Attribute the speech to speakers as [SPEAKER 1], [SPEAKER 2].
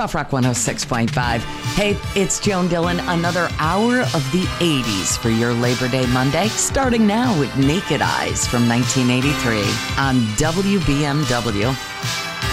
[SPEAKER 1] Soft Rock 106.5. Hey, it's Joan Dillon. Another hour of the 80s for your Labor Day Monday, starting now with Naked Eyes from 1983 on WBMW.